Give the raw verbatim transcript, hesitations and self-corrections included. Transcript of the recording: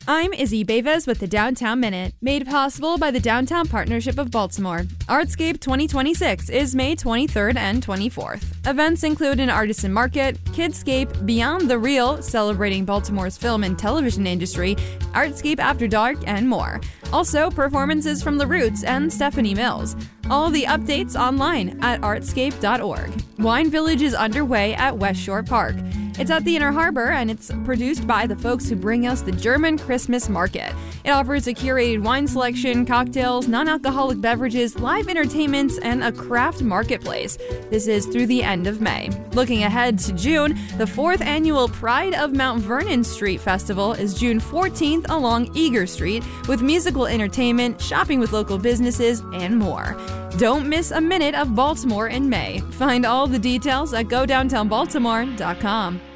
I'm Izzy Bevis with the Downtown Minute, made possible by the Downtown Partnership of Baltimore. Artscape twenty twenty-six is May twenty-third and twenty-fourth. Events include an artisan market, Kidscape, Beyond the Real, celebrating Baltimore's film and television industry, Artscape After Dark, and more. Also, performances from The Roots and Stephanie Mills. All the updates online at artscape dot org. Wine Village is underway at West Shore Park. It's at the Inner Harbor, and it's produced by the folks who bring us the German Christmas Market. It offers a curated wine selection, cocktails, non-alcoholic beverages, live entertainments, and a craft marketplace. This is through the end of May. Looking ahead to June, the fourth annual Pride of Mount Vernon Street Festival is June fourteenth along Eager Street, with musical entertainment, shopping with local businesses, and more. Don't miss a minute of Baltimore in May. Find all the details at go downtown baltimore dot com.